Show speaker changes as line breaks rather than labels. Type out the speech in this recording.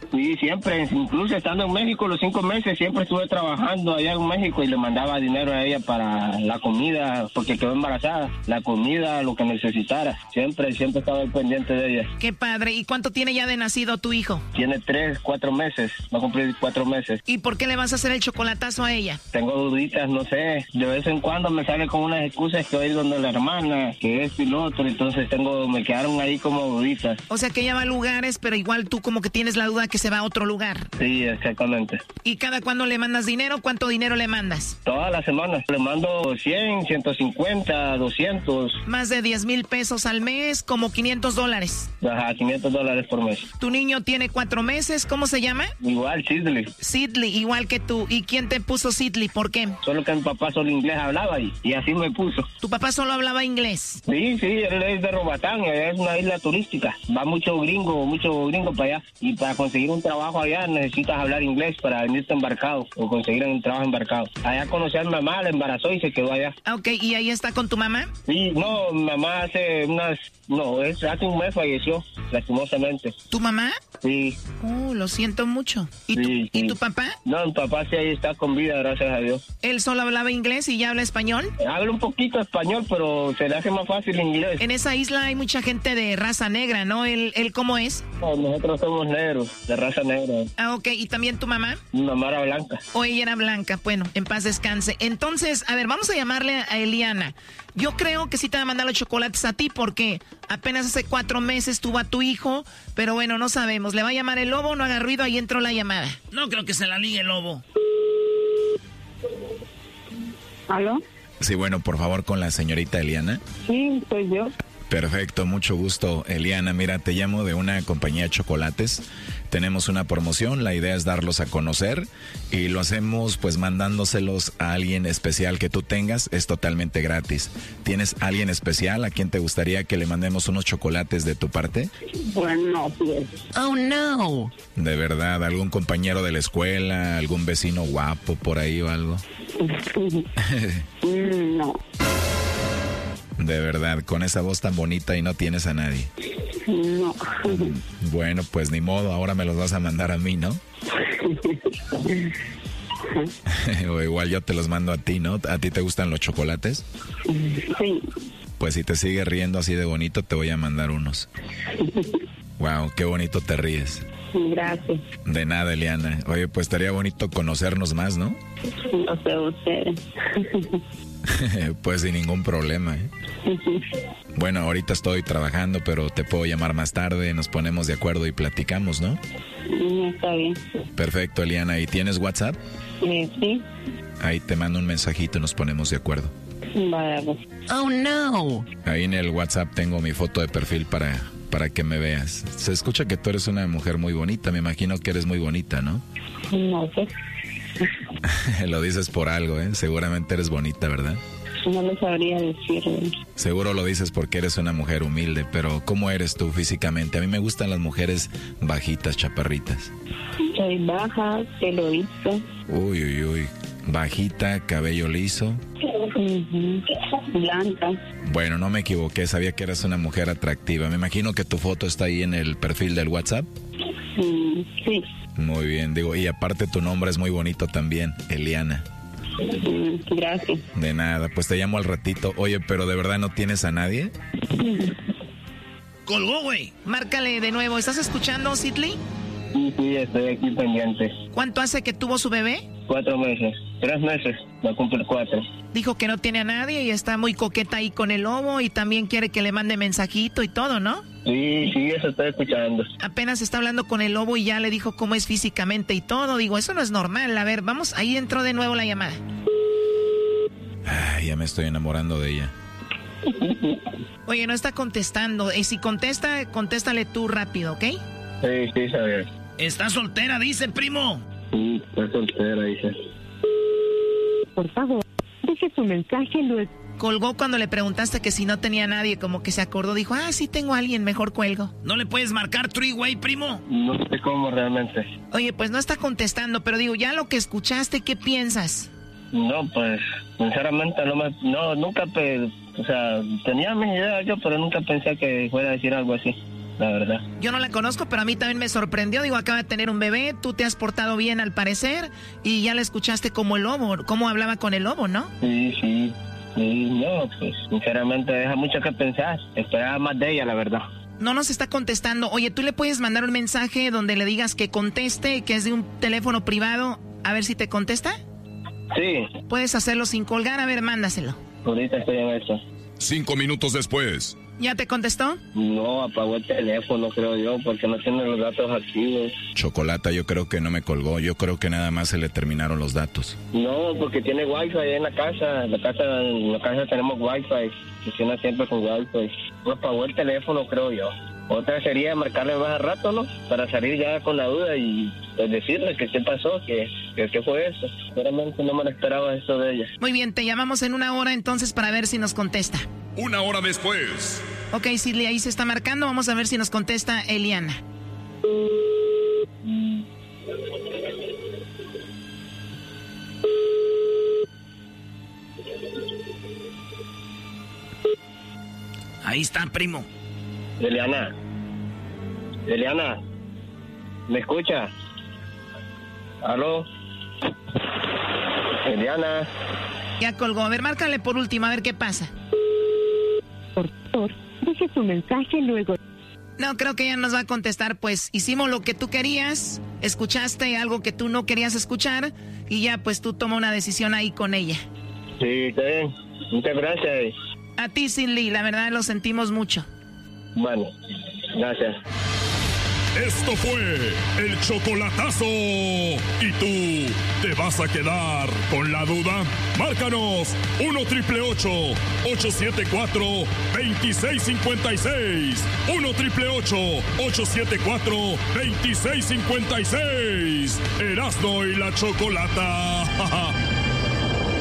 Sí, siempre, incluso estando en México los 5 meses, siempre estuve trabajando allá en México y le mandaba dinero a ella para la comida, porque quedó embarazada, la comida, lo que necesitara. Siempre estaba al pendiente de ella.
Qué padre. ¿Y cuánto tiene ya de nacido tu hijo?
Tiene 3, 4 meses, va a cumplir 4 meses.
¿Y por qué le vas a hacer el chocolatazo a ella?
Tengo duditas, no sé, de vez en cuando me sale con unas excusas que voy donde la hermana, que esto y lo otro, entonces me quedaron ahí como duditas.
O sea que ella va a lugares, pero igual tú como que tienes la duda que se va a otro lugar.
Sí, exactamente.
¿Y cada cuándo le mandas dinero? ¿Cuánto dinero le mandas?
Todas las semanas. Le mando 100, 150, 200.
Más de 10,000 pesos al mes, como $500.
Ajá, $500 por mes.
Tu niño tiene 4 meses, ¿cómo se llama?
Igual, Sidley.
Sidley, igual que tú. ¿Y quién te puso Sidley? ¿Por qué?
Solo que mi papá solo inglés hablaba y así me puso.
¿Tu papá solo hablaba inglés?
Sí, él es de Robatán, es una isla turística. Va mucho gringo para allá. Y para conseguir un trabajo allá necesitas hablar inglés para venirte embarcado o conseguir un trabajo embarcado. Allá conocí a mi mamá, la embarazó y se quedó allá.
Ok, ¿y ahí está con tu mamá?
Sí, no, mi mamá hace un mes falleció, lastimosamente.
¿Tu mamá?
Sí.
Oh, lo siento mucho. ¿Y,
sí.
¿Y tu papá?
No, mi papá sí ahí está con vida, gracias a Dios.
¿Él solo hablaba inglés y ya habla español?
Habla un poquito español, pero se le hace más fácil inglés.
En esa isla hay mucha gente de raza negra, ¿no? ¿Él cómo es?
No, nosotros somos negros, de raza negra.
Ah, ok. ¿Y también tu mamá?
Mi mamá era blanca.
O ella era blanca. Bueno, en paz descanse. Entonces, a ver, vamos a llamarle a Eliana. Yo creo que sí te va a mandar los chocolates a ti porque apenas hace 4 meses tuvo a tu hijo, pero bueno, no sabemos. ¿Le va a llamar el lobo? No haga ruido, ahí entró la llamada. No creo que se la ligue el lobo.
¿Aló?
Sí, bueno, por favor, con la señorita Eliana.
Sí, soy yo.
Perfecto, mucho gusto, Eliana. Mira, te llamo de una compañía de chocolates. Tenemos una promoción, la idea es darlos a conocer y lo hacemos pues mandándoselos a alguien especial que tú tengas, es totalmente gratis. ¿Tienes alguien especial a quien te gustaría que le mandemos unos chocolates de tu parte?
Bueno, pues.
Oh, no.
¿De verdad? ¿Algún compañero de la escuela? ¿Algún vecino guapo por ahí o algo?
No.
De verdad, con esa voz tan bonita y no tienes a nadie.
No.
Bueno, pues ni modo, ahora me los vas a mandar a mí, ¿no? O igual yo te los mando a ti, ¿no? ¿A ti te gustan los chocolates?
Sí.
Pues si te sigues riendo así de bonito, te voy a mandar unos. Wow, qué bonito te ríes.
Gracias.
De nada, Eliana. Oye, pues estaría bonito conocernos más, ¿no?
No sé ustedes.
Pues sin ningún problema, ¿eh? Bueno, ahorita estoy trabajando, pero te puedo llamar más tarde, nos ponemos de acuerdo y platicamos, ¿no?
Está bien.
Perfecto, Eliana. ¿Y tienes WhatsApp?
Sí.
Ahí te mando un mensajito y nos ponemos de acuerdo.
Vale.
Oh, no.
Ahí en el WhatsApp tengo mi foto de perfil para que me veas. Se escucha que tú eres una mujer muy bonita, me imagino que eres muy bonita, ¿no?
No sé.
Lo dices por algo, ¿eh? Seguramente eres bonita, ¿verdad?
No lo sabría decir.
Seguro lo dices porque eres una mujer humilde, pero ¿cómo eres tú físicamente? A mí me gustan las mujeres bajitas, chaparritas.
Soy baja, pelo liso.
Uy. Bajita, cabello liso.
Blanca.
Bueno, no me equivoqué, sabía que eras una mujer atractiva. Me imagino que tu foto está ahí en el perfil del WhatsApp.
Sí.
Muy bien, digo, y aparte tu nombre es muy bonito también, Eliana.
Gracias.
De nada, pues te llamo al ratito. Oye, pero ¿de verdad no tienes a nadie?
Colgó, güey. Márcale de nuevo. ¿Estás escuchando, Sidley?
Sí, estoy aquí pendiente.
¿Cuánto hace que tuvo su bebé?
4 meses. 3 meses. Va a cumplir 4.
Dijo que no tiene a nadie y está muy coqueta ahí con el lobo y también quiere que le mande mensajito y todo, ¿no?
Sí, eso estoy escuchando.
Apenas está hablando con el lobo y ya le dijo cómo es físicamente y todo. Digo, eso no es normal. A ver, vamos, ahí entró de nuevo la llamada.
Ay, ya me estoy enamorando de ella.
Oye, no está contestando. Y si contesta, contéstale tú rápido, ¿ok?
Sí, sabes.
¿Está soltera, dice, primo?
Sí, está soltera, dice.
Por favor, deje su mensaje luego.
Colgó cuando le preguntaste que si no tenía nadie, como que se acordó, dijo, sí tengo a alguien, mejor cuelgo. ¿No le puedes marcar three-way, primo?
No sé cómo realmente.
Oye, pues no está contestando, pero digo, ya lo que escuchaste, ¿qué piensas?
No, pues, sinceramente nunca, o sea, tenía mis ideas yo, pero nunca pensé que fuera a decir algo así. la verdad.
Yo no la conozco, pero a mí también me sorprendió. Digo, acaba de tener un bebé, tú te has portado bien al parecer y ya la escuchaste como el lobo, cómo hablaba con el lobo, ¿no?
Sí, no, pues sinceramente deja mucho que pensar. Esperaba más de ella, la verdad.
No nos está contestando. Oye, ¿tú le puedes mandar un mensaje donde le digas que conteste, que es de un teléfono privado, a ver si te contesta?
Sí.
Puedes hacerlo sin colgar, a ver, mándaselo.
Ahorita estoy en eso.
5 minutos después.
¿Ya te contestó?
No, apagó el teléfono, creo yo, porque no tiene los datos activos.
Chocolata, yo creo que no me colgó. Yo creo que nada más se le terminaron los datos.
No, porque tiene wifi en la casa. En la casa tenemos wifi. Funciona siempre con wifi. No apagó el teléfono, creo yo. Otra sería marcarle más a rato, ¿no? Para salir ya con la duda y pues, decirle que qué pasó, que fue eso. Sinceramente no me lo esperaba eso de ella.
Muy bien, te llamamos en 1 hora entonces para ver si nos contesta.
1 hora después.
Ok, Silly, ahí se está marcando. Vamos a ver si nos contesta Eliana. Ahí está, primo.
Eliana, ¿me escucha? ¿Aló? Eliana.
Ya colgó. A ver, márcale por último, a ver qué pasa.
Por favor, deje su mensaje luego.
No, creo que ella nos va a contestar, pues hicimos lo que tú querías, escuchaste algo que tú no querías escuchar y ya pues tú toma una decisión ahí con ella.
Sí, está bien. Muchas gracias.
A ti, Silly, la verdad lo sentimos mucho.
Bueno, gracias.
Esto fue el chocolatazo. ¿Y tú te vas a quedar con la duda? Márcanos 1-888-874-2656. 1-888-874-2656. Erasmo y la Chocolata.